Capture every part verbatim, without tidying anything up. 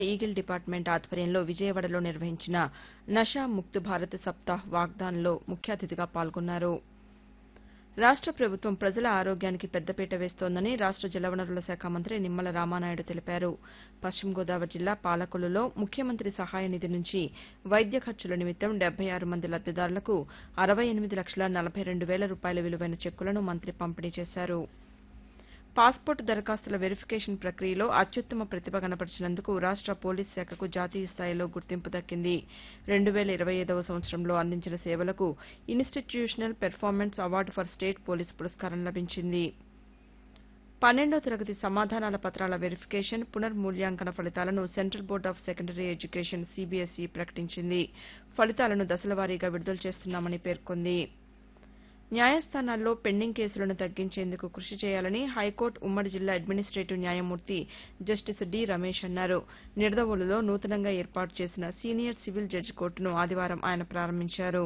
Eagle department ఆధ్వర్యంలో విజయవాడలో నిర్వహించిన నషా ముక్త్ భారత్ సప్తాహ్ వాగ్దాన్లో ముఖ్య అతిథిగా పాల్గొన్నారు. రాష్ట ప్రభుత్వం ప్రజల ఆరోగ్యానికి పెద్దపీట వేస్తోందని రాష్ట జలవనరుల శాఖ మంత్రి నిమ్మల రామానాయుడు తెలిపారు. పశ్చిమ గోదావరి జిల్లా పాలకొల్లులో ముఖ్యమంత్రి సహాయ నిధి నుంచి వైద్య ఖర్చుల నిమిత్తం డెబ్బై ఆరు మంది లబ్దిదారులకు అరవై ఎనిమిది లక్షల నలభై రెండు వేల రూపాయల విలువైన చెక్కులను మంత్రి పంపిణీ చేశారు. పాస్పోర్టు దరఖాస్తుల వెరిఫికేషన్ ప్రక్రియలో అత్యుత్తమ ప్రతిభ కనబర్చినందుకు రాష్ట పోలీసు శాఖకు జాతీయ స్థాయిలో గుర్తింపు దక్కింది. రెండు వేల ఇరవై ఐదవ సంవత్సరంలో అందించిన సేవలకు institutional performance award for state police పురస్కారం లభించింది. పన్నెండో తరగతి సమాధానాల పత్రాల వెరిఫికేషన్ పునర్మూల్యాంకన ఫలితాలను central board of secondary education CBSE ప్రకటించింది. ఫలితాలను దశలవారీగా విడుదల చేస్తున్నామని పేర్కొంది. న్యాయస్థానాల్లో పెండింగ్ కేసులను తగ్గించేందుకు కృషి చేయాలని హైకోర్టు ఉమ్మడి జిల్లా అడ్మినిస్టేటివ్ న్యాయమూర్తి జస్టిస్ డి రమేష్ అన్నారు. నిడదవోలులో నూతనంగా ఏర్పాటు చేసిన సీనియర్ సివిల్ జడ్జి కోర్టును ఆదివారం ఆయన ప్రారంభించారు.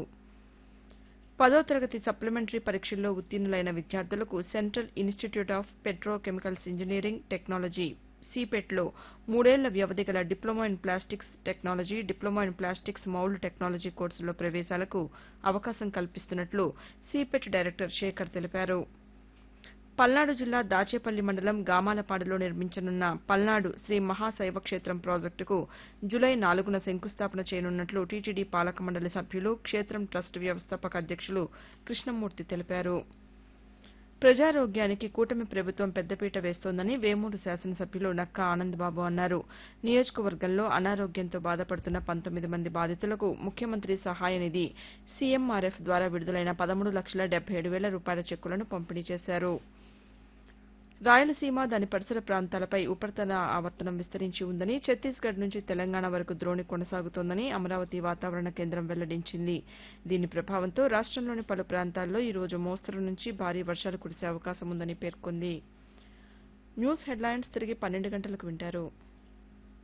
పదో తరగతి సప్లిమెంటరీ పరీక్షల్లో ఉత్తీర్ణులైన విద్యార్థులకు central institute of petro chemicals engineering technology సీపెట్లో మూడేళ్ల వ్యవధి గల diploma in plastics technology, diploma in plastics mould technology కోర్సుల్లో ప్రవేశాలకు అవకాశం కల్పిస్తున్నట్లు సీపెట్ డైరెక్టర్ శేఖర్ తెలిపారు. పల్నాడు జిల్లా దాచేపల్లి మండలం గామాలపాడులో నిర్మించనున్న పల్నాడు శ్రీ మహాశైవక్షేత్రం ప్రాజెక్టుకు జులై నాలుగున శంకుస్థాపన చేయనున్నట్లు టీటీడీ పాలక మండలి సభ్యులు, క్షేత్రం ట్రస్ట్ వ్యవస్థాపక అధ్యక్షులు కృష్ణమూర్తి తెలిపారు. ప్రజారోగ్యానికి కూటమి ప్రభుత్వం పెద్దపీట వేస్తోందని వేమూరు శాసనసభ్యులు నక్కా ఆనందబాబు అన్నారు. నియోజకవర్గంలో అనారోగ్యంతో బాధపడుతున్న పంతొమ్మిది మంది బాధితులకు ముఖ్యమంత్రి సహాయ నిధి సీఎంఆర్ఎఫ్ ద్వారా విడుదలైన పదమూడు లక్షల డెబ్బై ఏడు వేల రూపాయల చెక్కులను పంపిణీ చేశారు. రాయలసీమ దాని పరిసర ప్రాంతాలపై ఉపరితల ఆవర్తనం విస్తరించి ఉందని, ఛత్తీస్గఢ్ నుంచి తెలంగాణ వరకు ద్రోణి కొనసాగుతోందని అమరావతి వాతావరణ కేంద్రం వెల్లడించింది. దీని ప్రభావంతో రాష్టంలోని పలు ప్రాంతాల్లో ఈ రోజు మోస్తరు నుంచి భారీ వర్షాలు కురిసే అవకాశం ఉందని పేర్కొంది. న్యూస్ హెడ్లైన్స్ తిరిగి పన్నెండు గంటలకు వింటారు.